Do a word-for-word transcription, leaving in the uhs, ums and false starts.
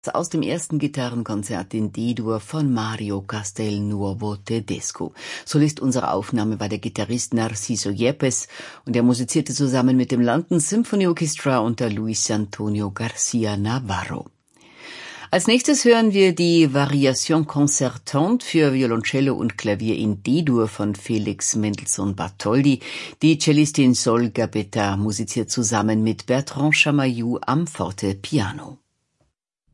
Aus dem ersten Gitarrenkonzert in D-Dur von Mario Castelnuovo Tedesco. Solist unserer Aufnahme war der Gitarrist Narciso Yepes und er musizierte zusammen mit dem London Symphony Orchestra unter Luis Antonio Garcia Navarro. Als nächstes hören wir die Variation concertante für Violoncello und Klavier in D-Dur von Felix Mendelssohn Bartholdy. Die Cellistin Sol Gabetta musiziert zusammen mit Bertrand Chamayou am Fortepiano.